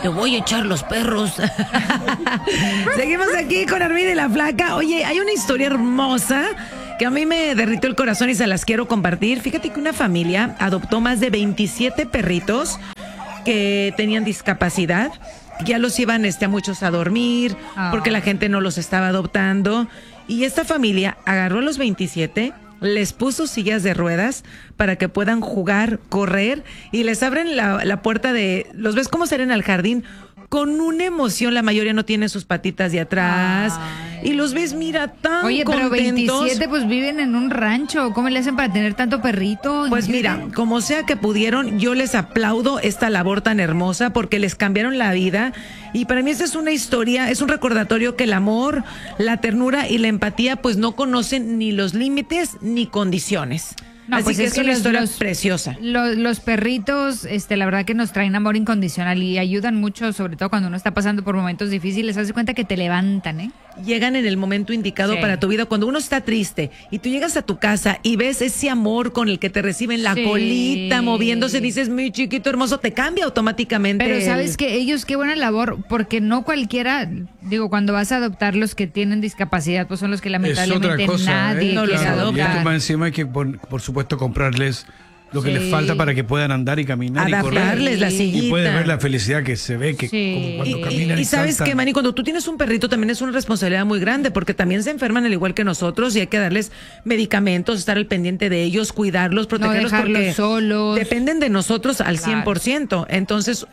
le voy a echar los perros. Seguimos aquí con Armin y la Flaca. Oye, hay una historia hermosa que a mí me derritió el corazón y se las quiero compartir. Fíjate que una familia adoptó más de 27 perritos que tenían discapacidad. Ya los iban a muchos a dormir porque la gente no los estaba adoptando. Y esta familia agarró a los 27, les puso sillas de ruedas para que puedan jugar, correr, y les abren la puerta de... ¿Los ves cómo salen al jardín? Con una emoción, la mayoría no tiene sus patitas de atrás. Ay. Y los ves, mira, tan Oye, pero contentos. 27 pues viven en un rancho. ¿Cómo le hacen para tener tanto perrito? Pues mira, como sea que pudieron, yo les aplaudo esta labor tan hermosa porque les cambiaron la vida. Y para mí esta es una historia, es un recordatorio que el amor, la ternura y la empatía pues no conocen ni los límites ni condiciones. No, así pues que es una historia preciosa. Los perritos, la verdad que nos traen amor incondicional y ayudan mucho, sobre todo cuando uno está pasando por momentos difíciles. Haz de cuenta que te levantan, ¿eh? Llegan en el momento indicado para tu vida. Cuando uno está triste y tú llegas a tu casa y ves ese amor con el que te reciben, la colita moviéndose, dices, mi chiquito hermoso, te cambia automáticamente. Pero sabes que ellos, qué buena labor, porque no cualquiera, digo, cuando vas a adoptar, los que tienen discapacidad, pues son los que lamentablemente nadie no quiere adoptar. Y más encima hay que, por supuesto, comprarles lo que les falta para que puedan andar y caminar y correr. La sillita. Y puedes ver la felicidad que se ve que como cuando caminan y sabes que, Manny, cuando tú tienes un perrito también es una responsabilidad muy grande porque también se enferman al igual que nosotros y hay que darles medicamentos, estar al pendiente de ellos, cuidarlos, protegerlos, no porque solos. Dependen de nosotros al 100%. Entonces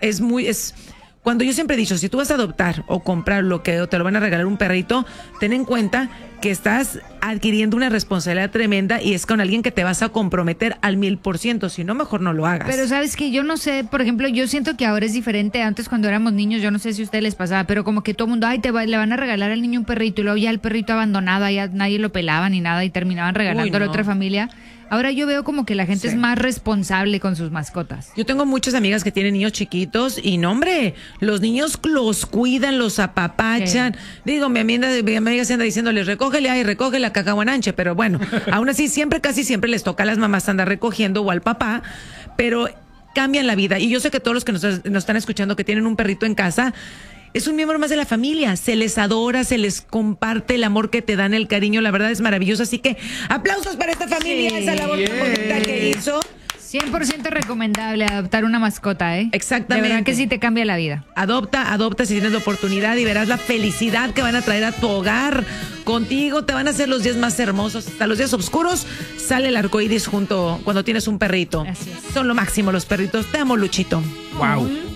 cuando yo siempre he dicho, si tú vas a adoptar o comprar o te lo van a regalar un perrito, ten en cuenta que estás adquiriendo una responsabilidad tremenda y es con alguien que te vas a comprometer al 1000%, si no, mejor no lo hagas. Pero sabes que yo no sé, por ejemplo, yo siento que ahora es diferente. Antes cuando éramos niños, yo no sé si a ustedes les pasaba, pero como que todo el mundo, le van a regalar al niño un perrito y luego ya el perrito abandonado, ya nadie lo pelaba ni nada y terminaban regalando a la otra familia. Ahora yo veo como que la gente es más responsable con sus mascotas. Yo tengo muchas amigas que tienen niños chiquitos y no, hombre, los niños los cuidan, los apapachan. Digo, mi amiga se anda diciéndoles, recoge la cacahuananche, pero bueno, aún así casi siempre les toca a las mamás andar recogiendo o al papá, pero cambian la vida. Y yo sé que todos los que nos están escuchando que tienen un perrito en casa, es un miembro más de la familia, se les adora, se les comparte el amor que te dan, el cariño, la verdad es maravilloso, así que aplausos para esta familia, esa labor tan bonita que hizo. 100% recomendable adoptar una mascota, ¿eh? Exactamente. De verdad que sí te cambia la vida. Adopta si tienes la oportunidad y verás la felicidad que van a traer a tu hogar. Contigo te van a hacer los días más hermosos. Hasta los días oscuros sale el arcoíris cuando tienes un perrito. Así es. Son lo máximo los perritos. Te amo, Luchito. Wow.